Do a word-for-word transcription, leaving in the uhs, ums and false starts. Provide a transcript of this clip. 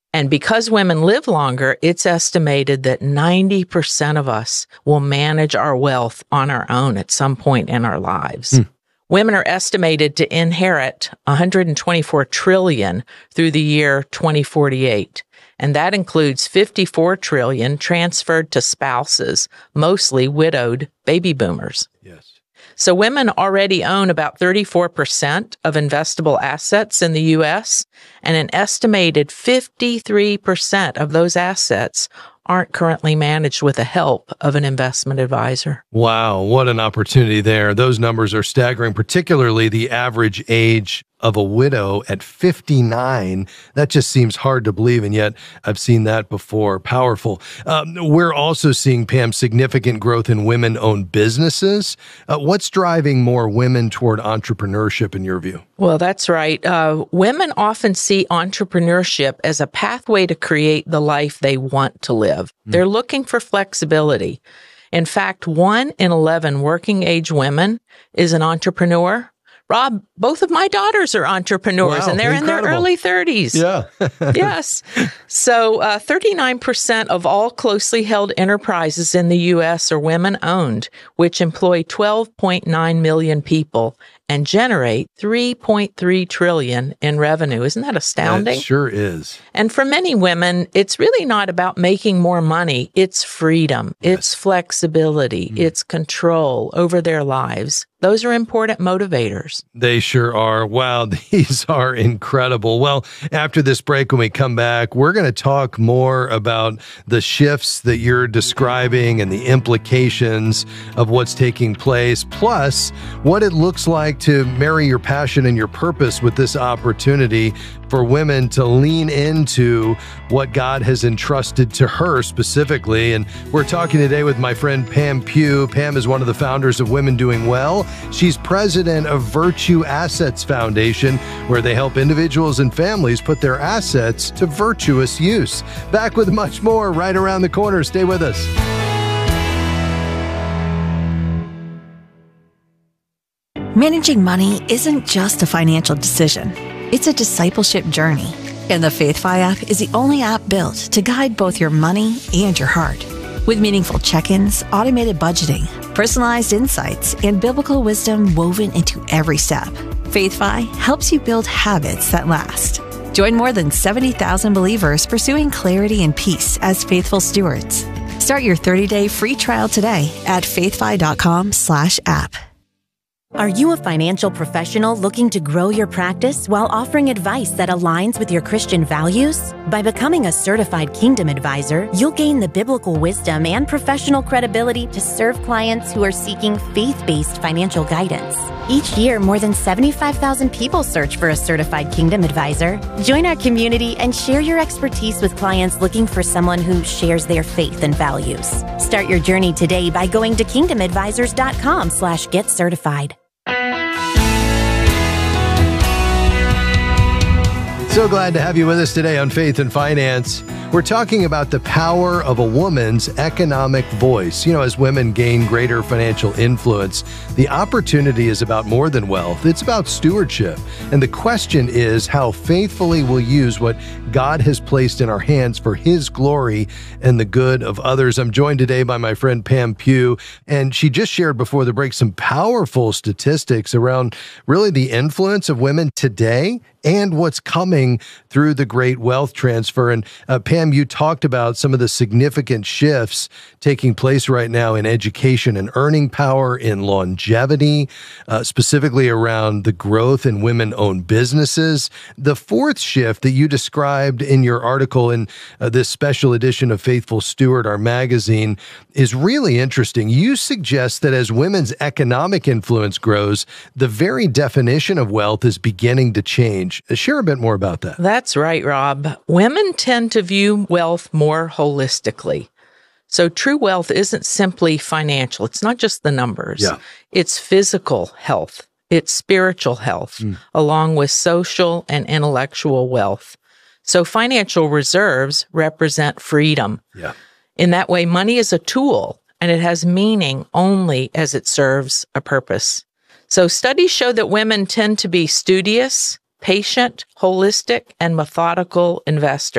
And because women live longer, it's estimated that ninety percent of us will manage our wealth on our own at some point in our lives. Hmm. Women are estimated to inherit one hundred twenty-four trillion dollars through the year twenty forty-eight. And that includes fifty-four trillion dollars transferred to spouses, mostly widowed baby boomers. Yes. So women already own about thirty-four percent of investable assets in the U S, and an estimated fifty-three percent of those assets aren't currently managed with the help of an investment advisor. Wow, what an opportunity there. Those numbers are staggering, particularly the average age of a widow at fifty-nine. That just seems hard to believe, and yet I've seen that before. Powerful. Um, we're also seeing, Pam, significant growth in women-owned businesses. Uh, what's driving more women toward entrepreneurship in your view? Well, that's right. Uh, women often see entrepreneurship as a pathway to create the life they want to live. Mm. They're looking for flexibility. In fact, one in eleven working-age women is an entrepreneur. Rob, both of my daughters are entrepreneurs, wow, and they're incredible. in their early thirties. Yeah. Yes. So uh, thirty-nine percent of all closely held enterprises in the U S are women-owned, which employ twelve point nine million people and generate three point three trillion dollars in revenue. Isn't that astounding? That sure is. And for many women, it's really not about making more money. It's freedom. Yes. It's flexibility. Mm. It's control over their lives. Those are important motivators. They sure are. Wow, these are incredible. Well, after this break, when we come back, we're going to talk more about the shifts that you're describing and the implications of what's taking place, plus what it looks like to marry your passion and your purpose with this opportunity for women to lean into what God has entrusted to her specifically. And we're talking today with my friend Pam Pugh. Pam is one of the founders of Women Doing Well. She's president of Virtue Assets Foundation, where they help individuals and families put their assets to virtuous use. Back with much more right around the corner. Stay with us. Managing money isn't just a financial decision. It's a discipleship journey. And the FaithFi app is the only app built to guide both your money and your heart. With meaningful check-ins, automated budgeting, personalized insights, and biblical wisdom woven into every step, FaithFi helps you build habits that last. Join more than seventy thousand believers pursuing clarity and peace as faithful stewards. Start your thirty-day free trial today at faithfi.com slash app. Are you a financial professional looking to grow your practice while offering advice that aligns with your Christian values? By becoming a certified Kingdom Advisor, you'll gain the biblical wisdom and professional credibility to serve clients who are seeking faith-based financial guidance. Each year, more than seventy-five thousand people search for a certified Kingdom Advisor. Join our community and share your expertise with clients looking for someone who shares their faith and values. Start your journey today by going to kingdomadvisors.com slash get certified. So glad to have you with us today on Faith and Finance. We're talking about the power of a woman's economic voice. You know, as women gain greater financial influence, the opportunity is about more than wealth. It's about stewardship. And the question is how faithfully we'll use what God has placed in our hands for His glory and the good of others. I'm joined today by my friend Pam Pugh, and she just shared before the break some powerful statistics around really the influence of women today and what's coming through the great wealth transfer. And uh, Pam, you talked about some of the significant shifts taking place right now in education and earning power, in longevity, uh, specifically around the growth in women-owned businesses. The fourth shift that you described in your article in uh, this special edition of Faithful Steward, our magazine, is really interesting. You suggest that as women's economic influence grows, the very definition of wealth is beginning to change. Share a bit more about that. That's right, Rob. Women tend to view wealth more holistically. So true wealth isn't simply financial. It's not just the numbers. Yeah. It's physical health. It's spiritual health, mm. along with social and intellectual wealth. So financial reserves represent freedom. Yeah. In that way, money is a tool, and it has meaning only as it serves a purpose. So studies show that women tend to be studious, patient, holistic, and methodical investors.